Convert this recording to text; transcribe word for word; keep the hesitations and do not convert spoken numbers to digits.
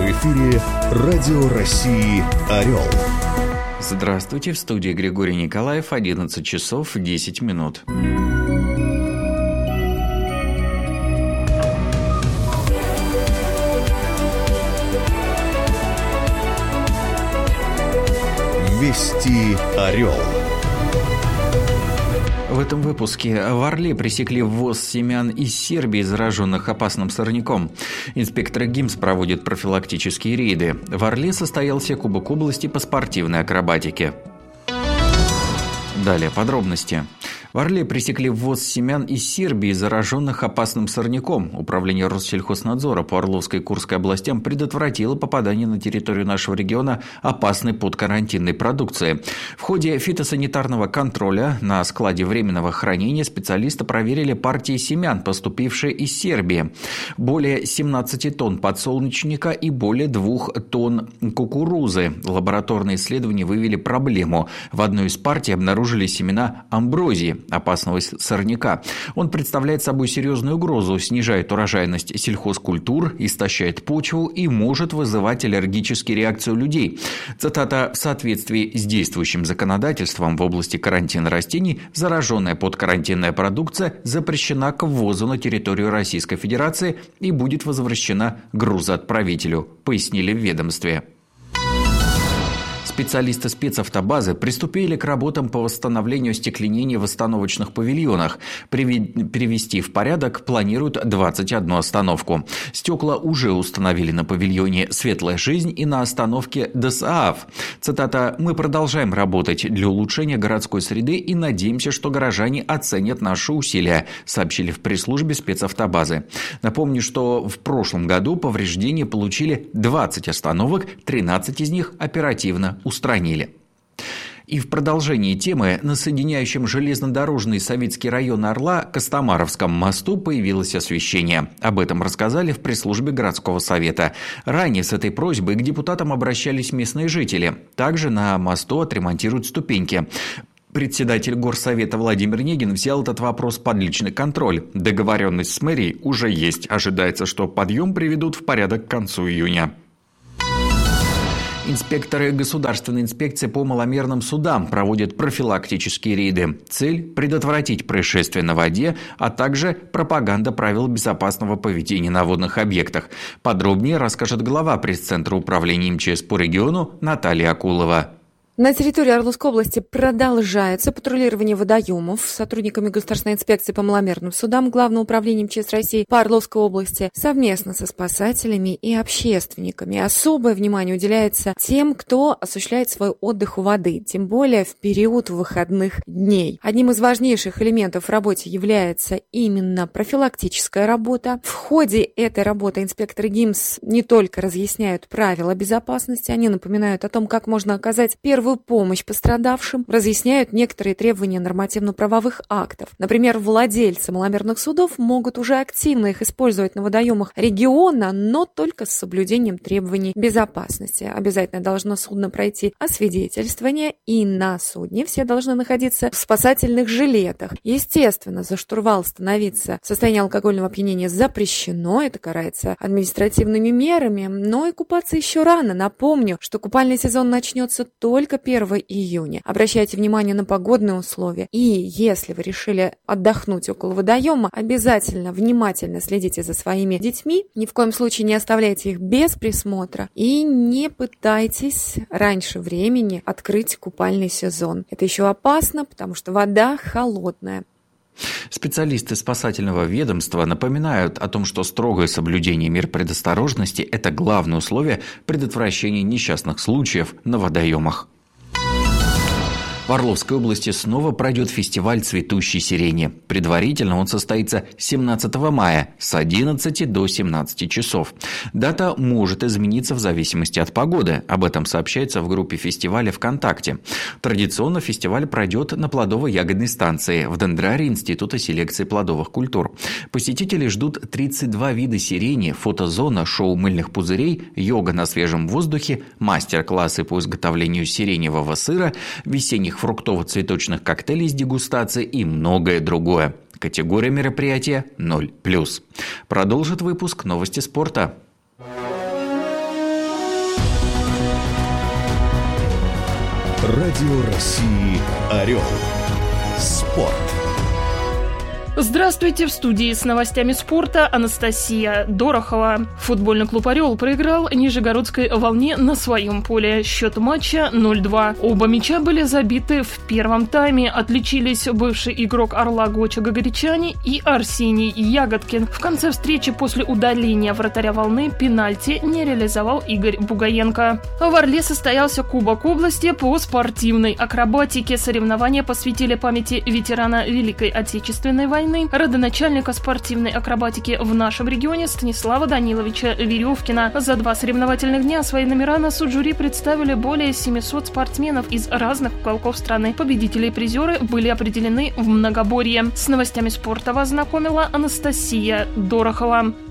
В эфире Радио России «Орел». Здравствуйте, в студии Григорий Николаев, одиннадцать часов десять минут. Вести «Орел». В этом выпуске в Орле пресекли ввоз семян из Сербии, зараженных опасным сорняком. Инспекторы ГИМС проводят профилактические рейды. В Орле состоялся Кубок области по спортивной акробатике. Далее подробности. В Орле пресекли ввоз семян из Сербии, зараженных опасным сорняком. Управление Россельхознадзора по Орловской и Курской областям предотвратило попадание на территорию нашего региона опасной подкарантинной продукции. В ходе фитосанитарного контроля на складе временного хранения специалисты проверили партии семян, поступившие из Сербии. Более семнадцать тонн подсолнечника и более двух тонн кукурузы. Лабораторные исследования выявили проблему. В одной из партий обнаружили семена амброзии, опасного сорняка. Он представляет собой серьезную угрозу, снижает урожайность сельхозкультур, истощает почву и может вызывать аллергические реакции у людей. Цитата: «В соответствии с действующим законодательством в области карантина растений, зараженная подкарантинная продукция запрещена к ввозу на территорию Российской Федерации и будет возвращена грузоотправителю», пояснили в ведомстве. Специалисты спецавтобазы приступили к работам по восстановлению остекленения в остановочных павильонах. Привести в порядок планируют двадцать одну остановку. Стекла уже установили на павильоне «Светлая жизнь» и на остановке ДОСААФ. Цитата: «Мы продолжаем работать для улучшения городской среды и надеемся, что горожане оценят наши усилия», сообщили в пресс-службе спецавтобазы. Напомню, что в прошлом году повреждения получили двадцать остановок, тринадцать из них оперативно устранили. И в продолжении темы на соединяющем железнодорожный Советский район Орла Костомаровском мосту появилось освещение. Об этом рассказали в пресс-службе городского совета. Ранее с этой просьбой к депутатам обращались местные жители. Также на мосту отремонтируют ступеньки. Председатель горсовета Владимир Негин взял этот вопрос под личный контроль. Договоренность с мэрией уже есть. Ожидается, что подъем приведут в порядок к концу июня. Инспекторы Государственной инспекции по маломерным судам проводят профилактические рейды. Цель – предотвратить происшествия на воде, а также пропаганда правил безопасного поведения на водных объектах. Подробнее расскажет глава пресс-центра управления МЧС по региону Наталья Акулова. На территории Орловской области продолжается патрулирование водоемов. Сотрудниками Государственной инспекции по маломерным судам Главного управления МЧС России по Орловской области совместно со спасателями и общественниками. Особое внимание уделяется тем, кто осуществляет свой отдых у воды, тем более в период выходных дней. Одним из важнейших элементов в работе является именно профилактическая работа. В ходе этой работы инспекторы ГИМС не только разъясняют правила безопасности, они напоминают о том, как можно оказать первую помощь пострадавшим, разъясняют некоторые требования нормативно-правовых актов. Например, владельцы маломерных судов могут уже активно их использовать на водоемах региона, но только с соблюдением требований безопасности. Обязательно должно судно пройти освидетельствование, и на судне все должны находиться в спасательных жилетах. Естественно, за штурвал становиться в состоянии алкогольного опьянения запрещено, это карается административными мерами, но и купаться еще рано. Напомню, что купальный сезон начнется только первого июня. Обращайте внимание на погодные условия. И если вы решили отдохнуть около водоема, обязательно внимательно следите за своими детьми. Ни в коем случае не оставляйте их без присмотра. И не пытайтесь раньше времени открыть купальный сезон. Это еще опасно, потому что вода холодная. Специалисты спасательного ведомства напоминают о том, что строгое соблюдение мер предосторожности – это главное условие предотвращения несчастных случаев на водоемах. В Орловской области снова пройдет фестиваль цветущей сирени. Предварительно он состоится семнадцатого мая с одиннадцати до семнадцати часов. Дата может измениться в зависимости от погоды. Об этом сообщается в группе фестиваля ВКонтакте. Традиционно фестиваль пройдет на плодово-ягодной станции в дендрарии Института селекции плодовых культур. Посетители ждут тридцать два вида сирени, фотозона, шоу мыльных пузырей, йога на свежем воздухе, мастер-классы по изготовлению сиреневого сыра, весенних фруктово-цветочных коктейлей с дегустацией и многое другое. Категория мероприятия ноль плюс. Продолжит выпуск новости спорта. Радио России «Орел». Спорт. Здравствуйте, в студии с новостями спорта Анастасия Дорохова. Футбольный клуб «Орел» проиграл Нижегородской «Волне» на своем поле. Счет матча ноль-два. Оба мяча были забиты в первом тайме. Отличились бывший игрок «Орла» Гоча Гагаричани и Арсений Ягодкин. В конце встречи после удаления вратаря «Волны» пенальти не реализовал Игорь Бугаенко. В «Орле» состоялся Кубок области по спортивной акробатике. Соревнования посвятили памяти ветерана Великой Отечественной войны, родоначальника спортивной акробатики в нашем регионе Станислава Даниловича Веревкина. За два соревновательных дня свои номера на суд жюри представили более семисот спортсменов из разных уголков страны. Победители и призеры были определены в многоборье. С новостями спорта вас знакомила Анастасия Дорохова.